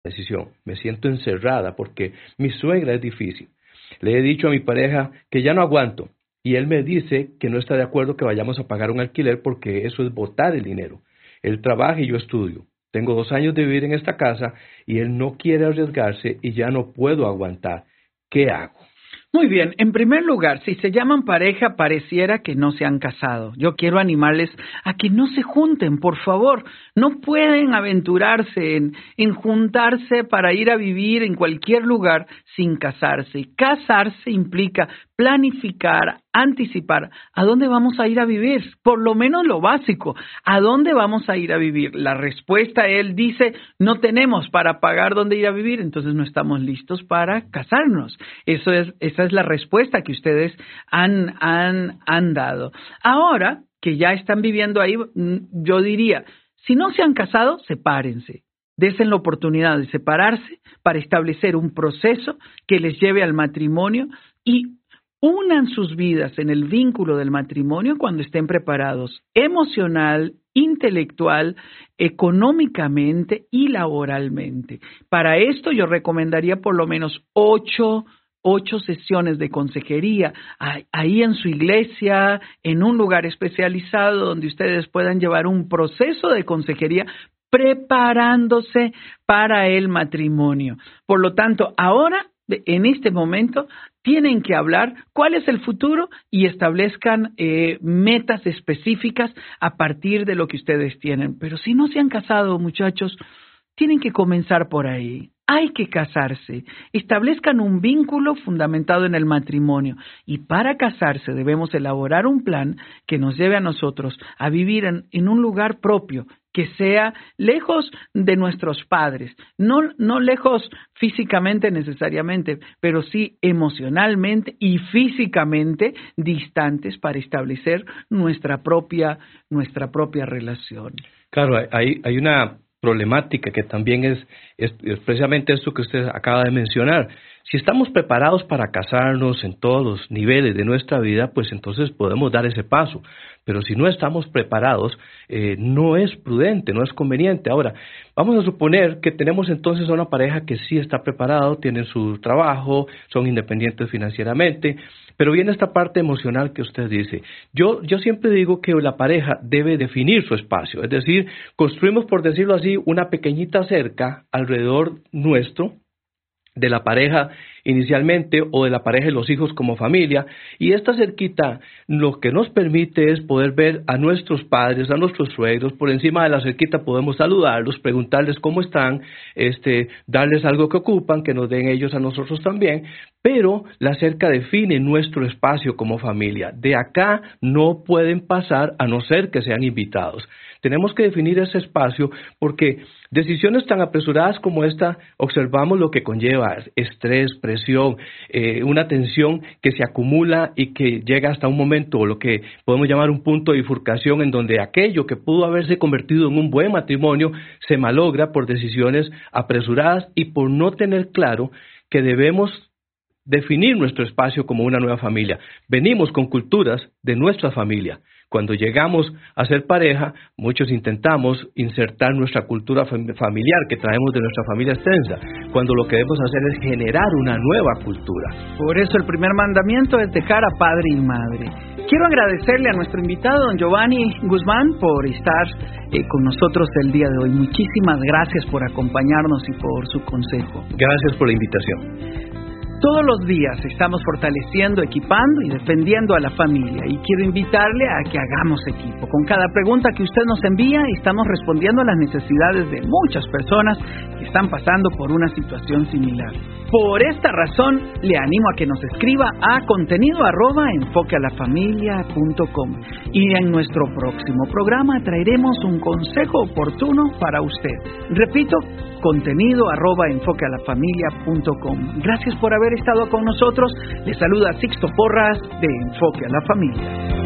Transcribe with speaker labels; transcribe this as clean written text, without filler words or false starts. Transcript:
Speaker 1: decisión. Me siento encerrada porque mi suegra es difícil. Le he dicho a mi pareja que ya no aguanto y él me dice que no está de acuerdo que vayamos a pagar un alquiler porque eso es botar el dinero. Él trabaja y yo estudio. Tengo 2 años de vivir en esta casa y él no quiere arriesgarse y ya no puedo aguantar. ¿Qué hago?
Speaker 2: Muy bien, en primer lugar, si se llaman pareja, pareciera que no se han casado. Yo quiero animarles a que no se junten, por favor. No pueden aventurarse en juntarse para ir a vivir en cualquier lugar sin casarse. Casarse implica planificar, anticipar a dónde vamos a ir a vivir, por lo menos lo básico, a dónde vamos a ir a vivir. La respuesta, él dice, no tenemos para pagar dónde ir a vivir, entonces no estamos listos para casarnos. Esa es la respuesta que ustedes han dado. Ahora que ya están viviendo ahí, yo diría, si no se han casado, sepárense. Desen la oportunidad de separarse para establecer un proceso que les lleve al matrimonio y unan sus vidas en el vínculo del matrimonio cuando estén preparados emocional, intelectual, económicamente y laboralmente. Para esto yo recomendaría por lo menos 8 sesiones de consejería ahí en su iglesia, en un lugar especializado donde ustedes puedan llevar un proceso de consejería preparándose para el matrimonio. Por lo tanto, ahora, en este momento, tienen que hablar cuál es el futuro y establezcan metas específicas a partir de lo que ustedes tienen. Pero si no se han casado, muchachos, tienen que comenzar por ahí. Hay que casarse. Establezcan un vínculo fundamentado en el matrimonio. Y para casarse debemos elaborar un plan que nos lleve a nosotros a vivir en un lugar propio, que sea lejos de nuestros padres, no lejos físicamente necesariamente, pero sí emocionalmente y físicamente distantes para establecer nuestra propia relación.
Speaker 1: Claro, hay una problemática que también es precisamente esto que usted acaba de mencionar. Si estamos preparados para casarnos en todos los niveles de nuestra vida, pues entonces podemos dar ese paso. Pero si no estamos preparados, no es prudente, no es conveniente. Ahora, vamos a suponer que tenemos entonces a una pareja que sí está preparado, tienen su trabajo, son independientes financieramente, pero viene esta parte emocional que usted dice. Yo siempre digo que la pareja debe definir su espacio, es decir, construimos, por decirlo así, una pequeñita cerca alrededor nuestro, de la pareja inicialmente o de la pareja y los hijos como familia, y esta cerquita lo que nos permite es poder ver a nuestros padres, a nuestros suegros. Por encima de la cerquita podemos saludarlos, preguntarles cómo están, darles algo que ocupan, que nos den ellos a nosotros también, pero la cerca define nuestro espacio como familia. De acá no pueden pasar a no ser que sean invitados. Tenemos que definir ese espacio porque decisiones tan apresuradas como esta, observamos lo que conlleva estrés, presión, una tensión que se acumula y que llega hasta un momento, lo que podemos llamar un punto de bifurcación, en donde aquello que pudo haberse convertido en un buen matrimonio se malogra por decisiones apresuradas y por no tener claro que debemos definir nuestro espacio como una nueva familia. Venimos con culturas de nuestra familia. Cuando llegamos a ser pareja, muchos intentamos insertar nuestra cultura familiar que traemos de nuestra familia extensa, cuando lo que debemos hacer es generar una nueva cultura.
Speaker 2: Por eso el primer mandamiento es dejar a padre y madre. Quiero agradecerle a nuestro invitado, don Giovanni Guzmán, por estar con nosotros el día de hoy. Muchísimas gracias por acompañarnos y por su consejo.
Speaker 1: Gracias por la invitación.
Speaker 2: Todos los días estamos fortaleciendo, equipando y defendiendo a la familia, y quiero invitarle a que hagamos equipo. Con cada pregunta que usted nos envía, estamos respondiendo a las necesidades de muchas personas que están pasando por una situación similar. Por esta razón, le animo a que nos escriba a contenido@enfoquealafamilia.com, y en nuestro próximo programa traeremos un consejo oportuno para usted. Repito, contenido@enfoquealafamilia.com. Gracias por haber estado con nosotros. Les saluda Sixto Porras de Enfoque a la Familia.